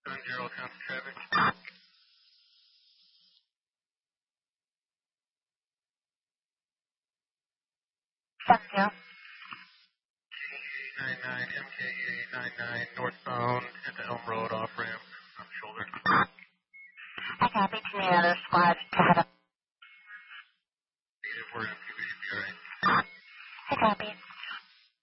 Gerald County traffic. Fuck you. 99 MKA 99 northbound at the Elm Road off ramp on the shoulder. I copy to the other squad.